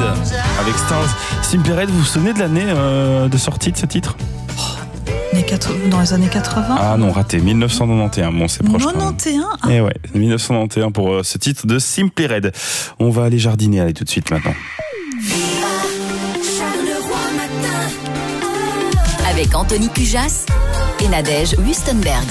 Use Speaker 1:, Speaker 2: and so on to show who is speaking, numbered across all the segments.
Speaker 1: avec Stars. Simply Red, vous vous souvenez de l'année de sortie de ce titre ?
Speaker 2: Dans les années 80.
Speaker 1: Ah non, raté, 1991. Bon, c'est proche.
Speaker 2: 91
Speaker 1: Eh ouais, 1991 pour ce titre de Simply Red. On va aller jardiner, allez tout de suite maintenant.
Speaker 3: Avec Anthony Cujas et Nadège Wustenbergs.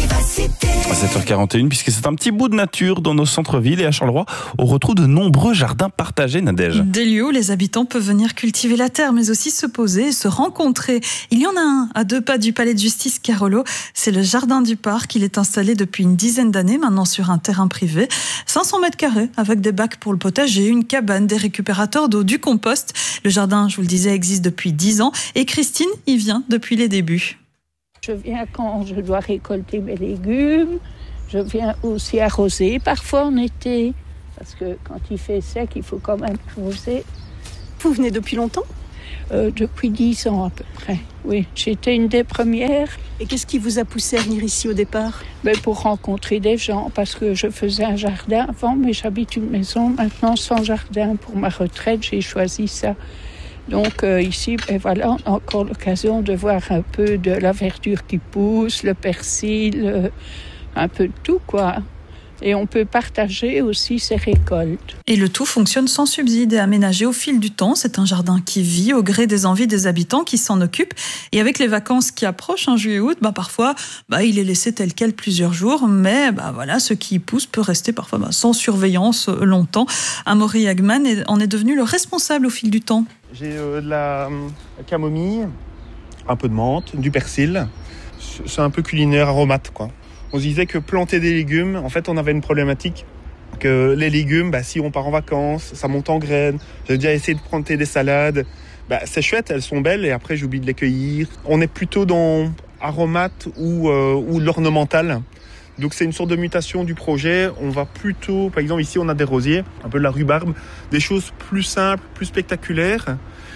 Speaker 1: À 7h41, puisque c'est un petit bout de nature dans nos centres-villes et à Charleroi, on retrouve de nombreux jardins partagés, Nadège.
Speaker 2: Des lieux où les habitants peuvent venir cultiver la terre, mais aussi se poser et se rencontrer. Il y en a un à 2 pas du palais de justice Carolo. C'est le jardin du parc. Il est installé depuis une dizaine d'années maintenant sur un terrain privé. 500 mètres carrés avec des bacs pour le potager, une cabane, des récupérateurs d'eau, du compost. Le jardin, je vous le disais, existe depuis 10 ans et Christine y vient depuis les débuts.
Speaker 4: Je viens quand je dois récolter mes légumes. Je viens aussi arroser parfois en été. Parce que quand il fait sec, il faut quand même arroser.
Speaker 5: Vous venez depuis longtemps ?
Speaker 4: Depuis 10 ans à peu près, oui. J'étais une des premières.
Speaker 5: Et qu'est-ce qui vous a poussé à venir ici au départ ?
Speaker 4: Pour rencontrer des gens, parce que je faisais un jardin avant, mais j'habite une maison maintenant sans jardin. Pour ma retraite, j'ai choisi ça. Donc ici, voilà, on a encore l'occasion de voir un peu de la verdure qui pousse, le persil, un peu de tout, quoi. Et on peut partager aussi ses récoltes.
Speaker 2: Et le tout fonctionne sans subside et aménagé au fil du temps. C'est un jardin qui vit au gré des envies des habitants qui s'en occupent. Et avec les vacances qui approchent en juillet-août, parfois, il est laissé tel quel plusieurs jours. Mais voilà, ce qui y pousse peut rester parfois sans surveillance longtemps. Amaury Hagman en est devenu le responsable au fil du temps.
Speaker 6: J'ai de la camomille, un peu de menthe, du persil. C'est un peu culinaire, aromate, quoi. On se disait que planter des légumes, en fait, on avait une problématique que les légumes, si on part en vacances, ça monte en graines. J'ai déjà essayé de planter des salades. C'est chouette, elles sont belles et après, j'oublie de les cueillir. On est plutôt dans aromate ou l'ornemental. Donc, c'est une sorte de mutation du projet. On va plutôt, par exemple, ici, on a des rosiers, un peu de la rhubarbe, des choses plus simples, plus spectaculaires,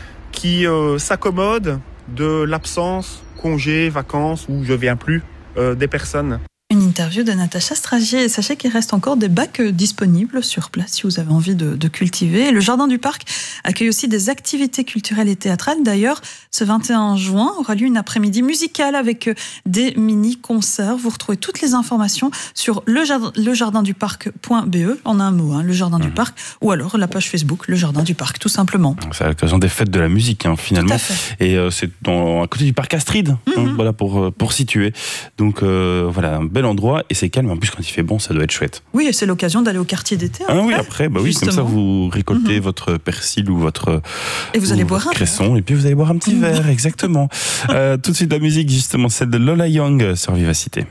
Speaker 6: qui s'accommodent de l'absence, congés, vacances, où je viens plus des personnes.
Speaker 2: Une interview de Natacha Stragier. Et sachez qu'il reste encore des bacs disponibles sur place si vous avez envie de cultiver. Le jardin du parc accueille aussi des activités culturelles et théâtrales. D'ailleurs, ce 21 juin aura lieu une après-midi musicale avec des mini-concerts. Vous retrouvez toutes les informations sur lejardinduparc.be, en un mot, le jardin du parc, ou alors la page Facebook, le jardin du parc, tout simplement.
Speaker 1: C'est à l'occasion des fêtes de la musique, finalement.
Speaker 2: Tout à fait.
Speaker 1: Et c'est à côté du parc Astrid, voilà, pour situer. Donc voilà, un bel endroit et c'est calme. En plus, quand il fait bon, ça doit être chouette.
Speaker 2: Oui, et c'est l'occasion d'aller au quartier d'été.
Speaker 1: Oui, après, oui, comme ça, vous récoltez votre persil ou votre
Speaker 2: et vous allez boire un
Speaker 1: cresson, et puis vous allez boire un petit verre, exactement. Tout de suite, la musique, justement, celle de Lola Young sur Vivacité.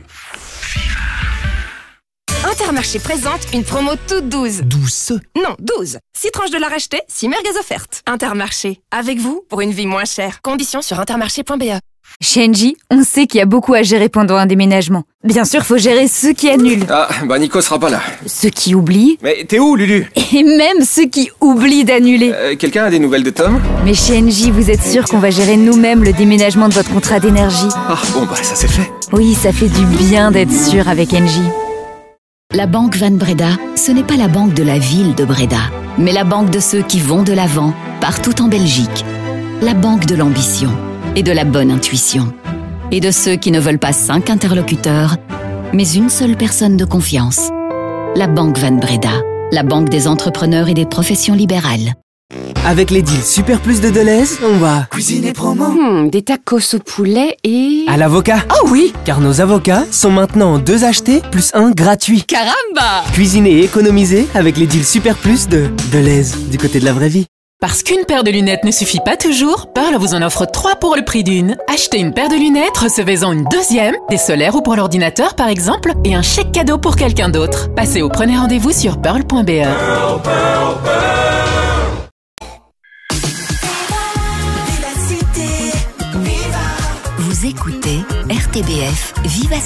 Speaker 7: Intermarché présente une promo toute 12.
Speaker 8: 12.
Speaker 7: Non, 12. 6 tranches de la racheter, 6 merguez offertes. Intermarché, avec vous pour une vie moins chère. Conditions sur intermarché.be.
Speaker 9: Chez Engie, on sait qu'il y a beaucoup à gérer pendant un déménagement. Bien sûr, faut gérer ceux qui annulent.
Speaker 8: Ah, Nico sera pas là.
Speaker 9: Ceux qui oublient.
Speaker 8: Mais t'es où, Lulu ?
Speaker 9: Et même ceux qui oublient d'annuler.
Speaker 8: Quelqu'un a des nouvelles de Tom ?
Speaker 9: Mais chez Engie, vous êtes sûr qu'on va gérer nous-mêmes le déménagement de votre contrat d'énergie ?
Speaker 8: Ah, bon, ça c'est fait.
Speaker 9: Oui, ça fait du bien d'être sûr avec Engie.
Speaker 3: La banque Van Breda, ce n'est pas la banque de la ville de Breda, mais la banque de ceux qui vont de l'avant, partout en Belgique. La banque de l'ambition et de la bonne intuition. Et de ceux qui ne veulent pas 5 interlocuteurs, mais une seule personne de confiance. La banque Van Breda, la banque des entrepreneurs et des professions libérales.
Speaker 10: Avec les deals Super Plus de Deleuze, on va
Speaker 8: cuisiner promo.
Speaker 7: Des tacos au poulet et...
Speaker 10: à l'avocat.
Speaker 7: Oh oui!
Speaker 10: Car nos avocats sont maintenant 2 achetés plus 1 gratuit.
Speaker 7: Caramba!
Speaker 10: Cuisiner et économiser avec les deals Super Plus de Deleuze, du côté de la vraie vie.
Speaker 11: Parce qu'une paire de lunettes ne suffit pas toujours, Pearl vous en offre 3 pour le prix d'une. Achetez une paire de lunettes, recevez-en une deuxième, des solaires ou pour l'ordinateur par exemple, et un chèque cadeau pour quelqu'un d'autre. Passez au premier rendez-vous sur pearl.be.
Speaker 12: Pearl, Pearl, Pearl.
Speaker 3: Vous écoutez RTBF Viva